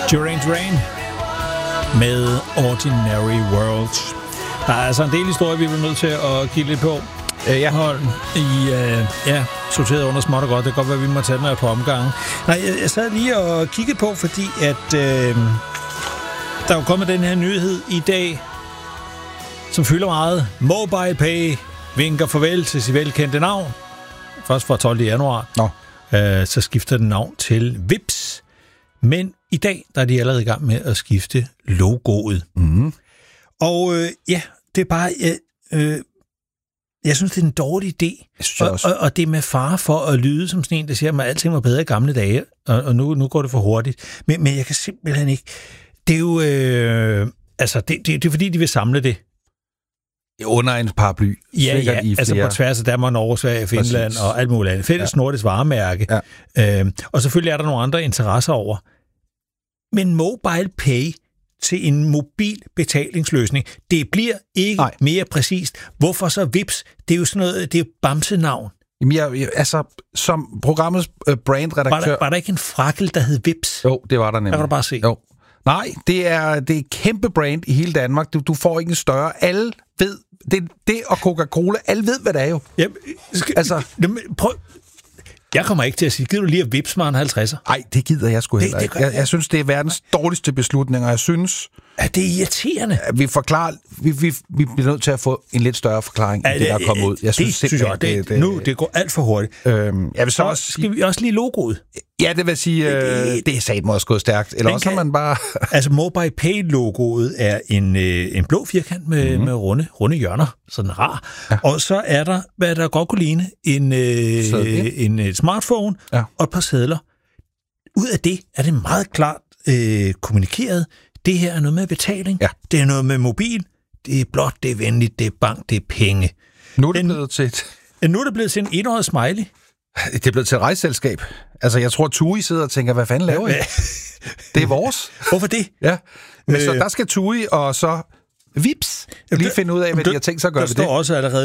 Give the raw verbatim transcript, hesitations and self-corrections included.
Duran Duran med Ordinary World. Der er altså en del historie, vi er nødt til at kigge lidt på. Jeg har i, øh, ja, sorteret under småt og godt. Det kan godt være, at vi må tage den her på omgangen. Nej, jeg, jeg sad lige og kiggede på, fordi at øh, der er jo kommet den her nyhed i dag, som fylder meget. MobilePay vinker farvel til sit velkendte navn. Først fra tolvte januar. Nå. Øh, så skifter den navn til Vipps. Men i dag der er de allerede i gang med at skifte logoet. Mm. Og øh, ja, det er bare... Øh, øh, jeg synes, det er en dårlig idé. Og, og, og det er med fare for at lyde som sådan en, der siger, at alting var bedre i gamle dage, og, og nu, nu går det for hurtigt. Men, men jeg kan simpelthen ikke... Det er jo... Øh, altså, det, det, det er fordi, de vil samle det. Under en paraply. Ja, ja, i altså på tværs af Danmark, Norge, Sverige, Finland Præcis. Og alt muligt andet. Fælles ja. nordisk varemærke. Ja. Øh, og selvfølgelig er der nogle andre interesser over. Men MobilePay til en mobil betalingsløsning, det bliver ikke Nej. mere præcist. Hvorfor så Vipps? Det er jo sådan noget, det er bamsenavn. Jamen, jeg, jeg, altså, som programmets øh, brandredaktør... Var der, var der ikke en frakkel, der hed Vipps? Jo, det var der nemlig. Der kan du bare se. Jo. Nej, det er, det er et kæmpe brand i hele Danmark. Du, du får ikke en større. Alle ved, det, det og Coca-Cola, alle ved, hvad det er jo. Jamen, skal, altså, prøv... Jeg kommer ikke til at sige, gider du lige at Vipps mig en halvtredser? Nej, det gider jeg sgu heller ikke. Jeg, jeg synes, det er verdens dårligste beslutning, og jeg synes... Er det irriterende? At vi forklarer... Vi, vi, vi bliver nødt til at få en lidt større forklaring, end det, der er kommet ud. Jeg synes, det, synes jeg, det, det, nu, det går alt for hurtigt. Øhm, jeg vil så, så også skal vi også lige logoet. Ja, det vil sige, øh, det, det er satme også gået stærkt. Eller også kan, man bare... altså, MobilePay-logoet er en, øh, en blå firkant med, mm-hmm. med runde, runde hjørner. Sådan rar. Ja. Og så er der, hvad der godt kunne ligne, en, øh, en, en smartphone ja. og et par sedler. Ud af det er det meget klart øh, kommunikeret. Det her er noget med betaling. Ja. Det er noget med mobil. Det er blot, det er venligt, det er bank, det er penge. Nu er det blevet til et... Nu er det blevet til en enårig smiley. Det er blevet til et rejseselskab. Altså, jeg tror, Tui sidder og tænker, hvad fanden laver I? Det er vores. Hvorfor det? Ja. Men øh, så der skal Tui og så Vipps lige finde ud af, hvad de har tænkt sig at gøre ved det. Der står også allerede